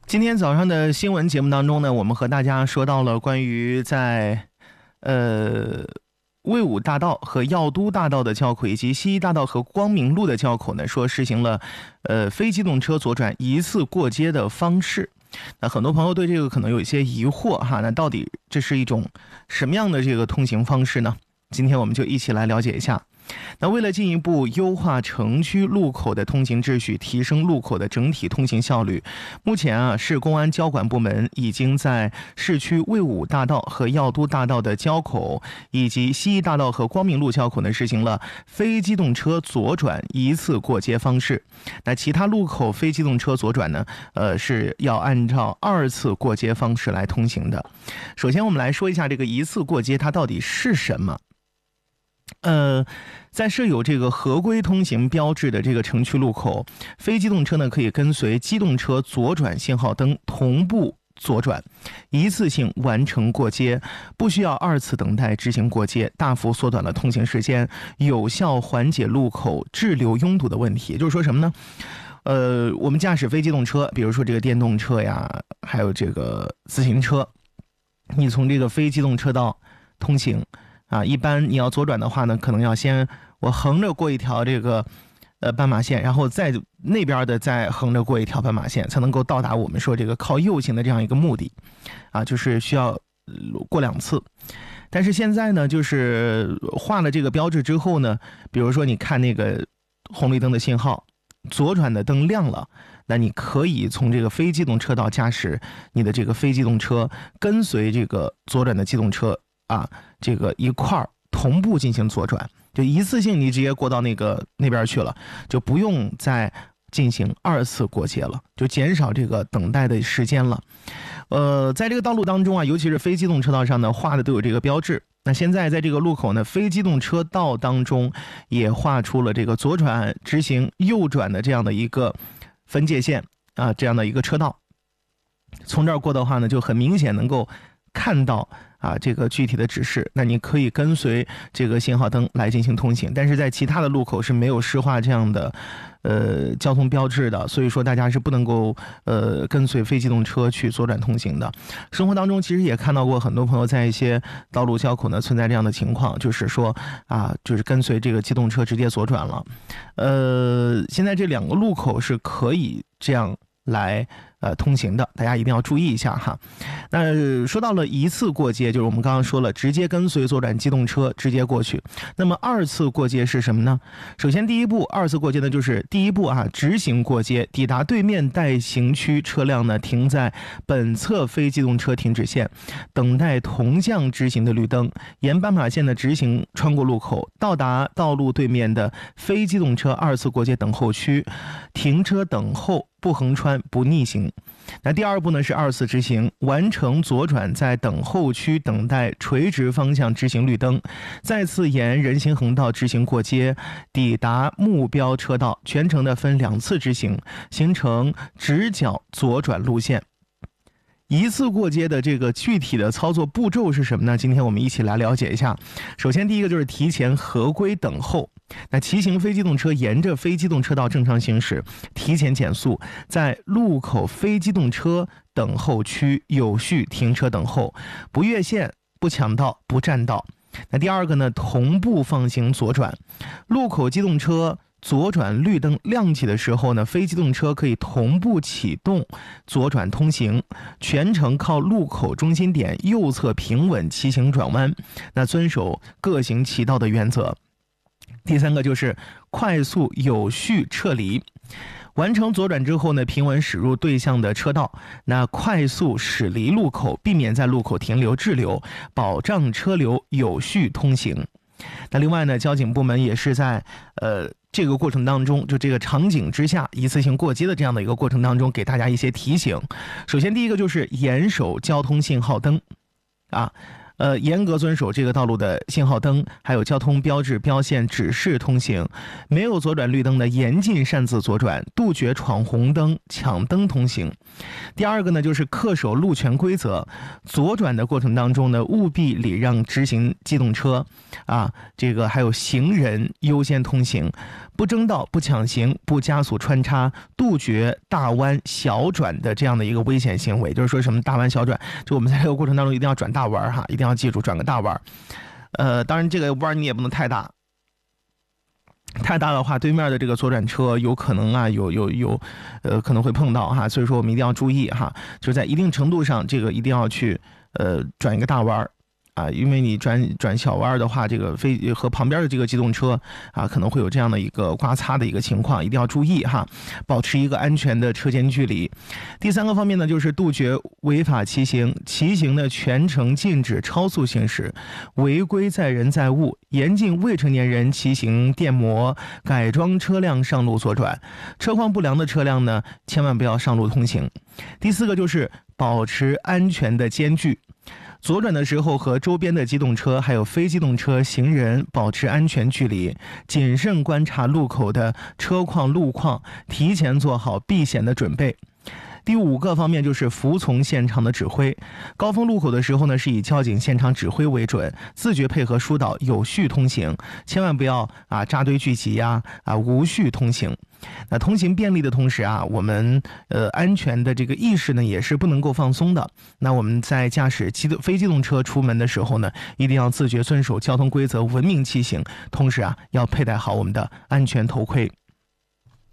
今天早上的新闻节目当中呢，我们和大家说到了关于在魏武大道和药都大道的交口，以及西医大道和光明路的交口呢，说实行了非机动车左转一次过街的方式。那很多朋友对这个可能有一些疑惑哈，那到底这是一种什么样的这个通行方式呢？今天我们就一起来了解一下。那为了进一步优化城区路口的通行秩序，提升路口的整体通行效率，目前市公安交管部门已经在市区魏武大道和药都大道的交口，以及西医大道和光明路交口呢，实行了非机动车左转一次过街方式。那其他路口非机动车左转呢，是要按照二次过街方式来通行的。首先我们来说一下这个一次过街它到底是什么。在设有这个合规通行标志的这个城区路口，非机动车呢可以跟随机动车左转信号灯同步左转，一次性完成过街，不需要二次等待执行过街，大幅缩短了通行时间，有效缓解路口滞留拥堵的问题。也就是说什么呢？我们驾驶非机动车，比如说这个电动车呀，还有这个自行车，你从这个非机动车道通行一般你要左转的话呢，可能要先我横着过一条这个斑马线，然后在那边的再横着过一条斑马线，才能够到达我们说这个靠右行的这样一个目的就是需要过两次。但是现在呢，就是画了这个标志之后呢，比如说你看那个红绿灯的信号，左转的灯亮了，那你可以从这个非机动车道驾驶你的这个非机动车，跟随这个左转的机动车这个一块同步进行左转，就一次性你直接过到那边去了，就不用再进行二次过街了，就减少这个等待的时间了。在这个道路当中尤其是非机动车道上呢，画的都有这个标志。那现在在这个路口呢，非机动车道当中也画出了这个左转直行右转的这样的一个分界线这样的一个车道。从这儿过的话呢，就很明显能够看到这个具体的指示，那你可以跟随这个信号灯来进行通行。但是在其他的路口是没有施画这样的交通标志的，所以说大家是不能够跟随非机动车去左转通行的。生活当中其实也看到过很多朋友在一些道路交口呢存在这样的情况，就是说就是跟随这个机动车直接左转了。现在这两个路口是可以这样来通行的，大家一定要注意一下哈。那说到了一次过街，就是我们刚刚说了，直接跟随左转机动车直接过去。那么二次过街是什么呢？首先第一步，二次过街呢就是第一步直行过街，抵达对面待行区，车辆呢停在本侧非机动车停止线，等待同向直行的绿灯，沿斑马线的直行穿过路口，到达道路对面的非机动车二次过街等候区，停车等候，不横穿不逆行。那第二步呢是二次直行，完成左转，在等候区等待垂直方向直行绿灯，再次沿人行横道直行过街，抵达目标车道，全程的分两次直行，形成直角左转路线。一次过街的这个具体的操作步骤是什么呢？今天我们一起来了解一下。首先第一个就是提前合规等候，那骑行非机动车沿着非机动车道正常行驶，提前减速，在路口非机动车等候区有序停车等候，不越线，不抢道，不占道。那第二个呢，同步放行左转，路口机动车左转绿灯亮起的时候呢，非机动车可以同步启动左转通行，全程靠路口中心点右侧平稳骑行转弯，那遵守各行其道的原则。第三个就是快速有序撤离，完成左转之后呢，平稳驶入对向的车道，那快速驶离路口，避免在路口停留滞留，保障车流有序通行。那另外呢，交警部门也是在这个过程当中，就这个场景之下一次性过街的这样的一个过程当中，给大家一些提醒。首先第一个就是严守交通信号灯严格遵守这个道路的信号灯，还有交通标志标线指示通行。没有左转绿灯的，严禁擅自左转，杜绝闯红灯、抢灯通行。第二个呢，就是恪守路权规则，左转的过程当中呢，务必礼让直行机动车，这个还有行人优先通行，不争道、不抢行、不加速穿插，杜绝大弯小转的这样的一个危险行为。就是说什么大弯小转，就我们在这个过程当中一定要转大弯哈，一定要记住转个大弯。当然这个弯你也不能太大。太大的话，对面的这个左转车有可能可能会碰到哈，所以说我们一定要注意哈，就是在一定程度上，这个一定要去转一个大弯因为你转小弯的话，这个和旁边的这个机动车可能会有这样的一个刮擦的一个情况，一定要注意哈，保持一个安全的车间距离。第三个方面呢，就是杜绝违法骑行，骑行呢全程禁止超速行驶，违规载人载物，严禁未成年人骑行电摩、改装车辆上路左转，车况不良的车辆呢千万不要上路通行。第四个就是保持安全的间距。左转的时候和周边的机动车还有非机动车行人保持安全距离，谨慎观察路口的车况路况，提前做好避险的准备。第五个方面就是服从现场的指挥，高峰路口的时候呢，是以交警现场指挥为准，自觉配合疏导，有序通行，千万不要扎堆聚集无序通行。那通行便利的同时我们安全的这个意识呢也是不能够放松的。那我们在驾驶非机动车出门的时候呢，一定要自觉遵守交通规则，文明骑行，同时要佩戴好我们的安全头盔。